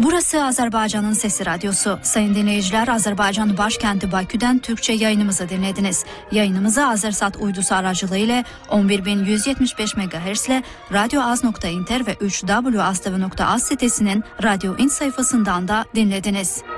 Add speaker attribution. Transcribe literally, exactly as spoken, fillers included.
Speaker 1: Burası Azerbaycan'ın Sesi Radyosu. Sayın dinleyiciler, Azerbaycan başkenti Bakü'den Türkçe yayınımızı dinlediniz. Yayınımızı Azersat uydusu aracılığıyla on bir bin yüz yetmiş beş megahertz ile radyoaz nokta inter ve üç w nokta az nokta az sitesinin Radyo İn sayfasından da dinlediniz.